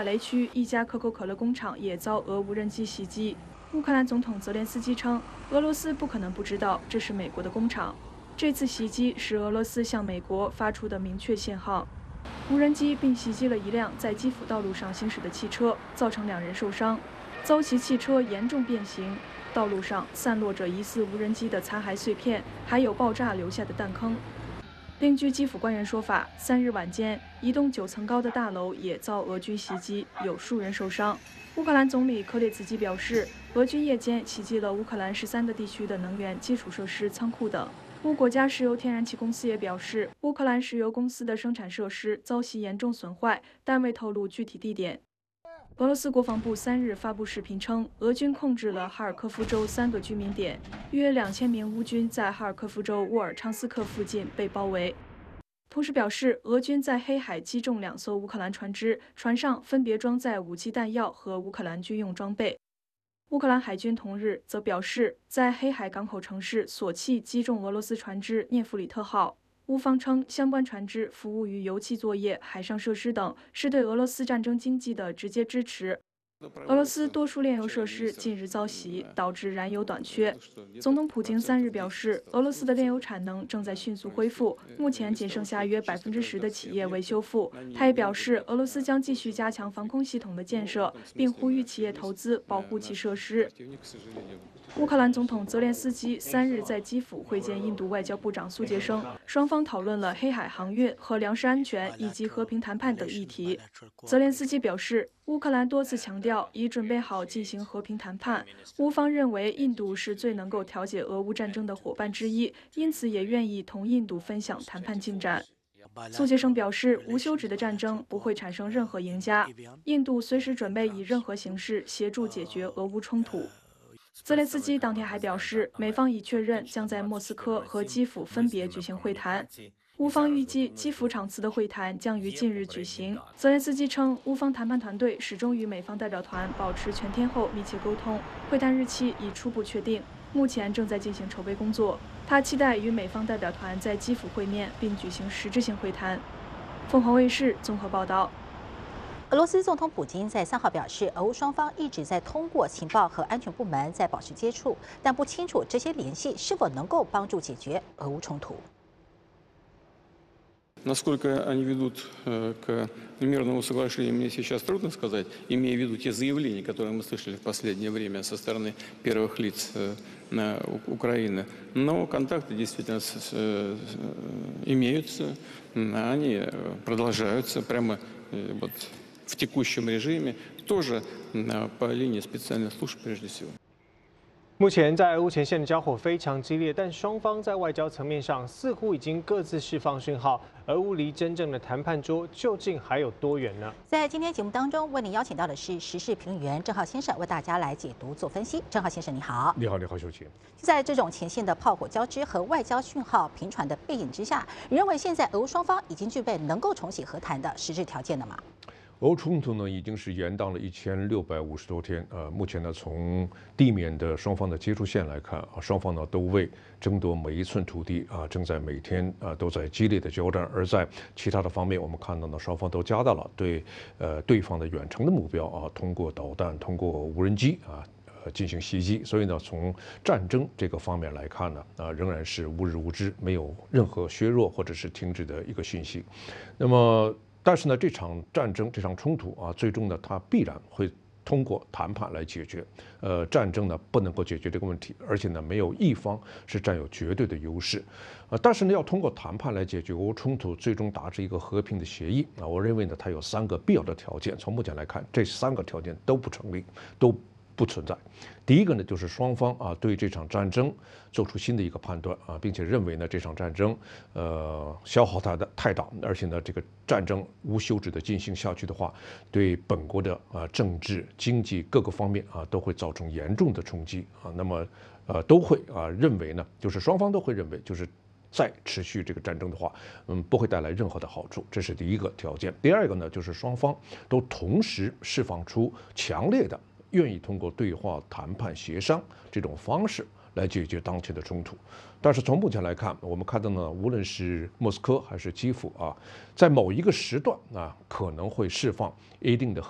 瓦雷区一家可口可乐工厂也遭俄无人机袭击。乌克兰总统泽连斯基称，俄罗斯不可能不知道这是美国的工厂。这次袭击是俄罗斯向美国发出的明确信号。无人机并袭击了一辆在基辅道路上行驶的汽车，造成2人受伤。遭袭汽车严重变形，道路上散落着疑似无人机的残骸碎片，还有爆炸留下的弹坑。另据基辅官员说法，3日晚间，一栋9层高的大楼也遭俄军袭击，有数人受伤。乌克兰总理科列茨基表示，俄军夜间袭击了乌克兰13个地区的能源基础设施、仓库等。乌国家石油天然气公司也表示，乌克兰石油公司的生产设施遭袭严重损坏，但未透露具体地点。俄罗斯国防部3日发布视频称，俄军控制了哈尔科夫州3个居民点，约2000名乌军在哈尔科夫州沃尔昌斯克附近被包围。同时表示，俄军在黑海击中2艘乌克兰船只，船上分别装载武器弹药和乌克兰军用装备。乌克兰海军同日则表示，在黑海港口城市索契击中俄罗斯船只涅弗里特号。乌方称，相关船只服务于油气作业、海上设施等，是对俄罗斯战争经济的直接支持。俄罗斯多数炼油设施近日遭袭，导致燃油短缺。总统普京3日表示，俄罗斯的炼油产能正在迅速恢复，目前仅剩下约10%的企业未修复。他也表示，俄罗斯将继续加强防空系统的建设，并呼吁企业投资保护其设施。乌克兰总统泽连斯基3日在基辅会见印度外交部长苏杰生，双方讨论了黑海航运和粮食安全以及和平谈判等议题。泽连斯基表示，乌克兰多次强调已准备好进行和平谈判，乌方认为印度是最能够调解俄乌战争的伙伴之一，因此也愿意同印度分享谈判进展。苏杰生表示，无休止的战争不会产生任何赢家，印度随时准备以任何形式协助解决俄乌冲突。泽连斯基当天还表示，美方已确认将在莫斯科和基辅分别举行会谈。乌方预计基辅场次的会谈将于近日举行。泽连斯基称，乌方谈判团队始终与美方代表团保持全天候密切沟通，会谈日期已初步确定，目前正在进行筹备工作。他期待与美方代表团在基辅会面，并举行实质性会谈。凤凰卫视综合报道。 俄罗斯总统普京在3号表示，俄乌双方一直在通过情报和安全部门在保持接触，但不清楚这些联系是否能够帮助解决俄乌冲突。 Насколько они ведут к мирному соглашению, мне сейчас трудно сказать, имея в виду те заявления, которые мы слышали в последнее время со стороны первых лиц Украины. Но контакты действительно имеются, они продолжаются прямо вот в текущем режиме, тоже по линии специальных служб прежде всего. 目前在俄乌前线的交火非常激烈，但双方在外交层面上似乎已经各自释放讯号。俄乌离真正的谈判桌究竟还有多远呢？ 在今天节目当中，为您邀请到的是时事评论员郑浩先生，为大家来解读做分析。郑浩先生，你好。 你好，你好，秀琴。 在这种前线的炮火交织和外交讯号频传的背景之下，你认为现在俄乌双方已经具备能够重启和谈的实质条件了吗？ 俄乌冲突呢，已经是延宕了1650多天。目前呢，从地面的双方的接触线来看，双方呢都为争夺每一寸土地正在每天都在激烈的交战。而在其他的方面，我们看到呢，双方都加大了对对方的远程的目标通过导弹、通过无人机进行袭击。所以呢，从战争这个方面来看呢，仍然是无日无之，没有任何削弱或者是停止的一个讯息。那么，但是呢，这场战争、这场冲突最终呢，它必然会通过谈判来解决。战争呢不能够解决这个问题，而且呢，没有一方是占有绝对的优势。但是呢，要通过谈判来解决俄乌冲突，最终达成一个和平的协议我认为呢，它有3个必要的条件。从目前来看，这3个条件都不成立，都不存在。第一个呢，就是双方对这场战争做出新的一个判断并且认为呢，这场战争消耗太大，而且呢，这个战争无休止的进行下去的话，对本国的政治、经济各个方面都会造成严重的冲击那么都会认为呢，就是双方都会认为，就是再持续这个战争的话，不会带来任何的好处，这是第一个条件。第二个呢，就是双方都同时释放出强烈的愿意通过对话、谈判、协商这种方式来解决当前的冲突。但是从目前来看，我们看到呢，无论是莫斯科还是基辅在某一个时段可能会释放一定的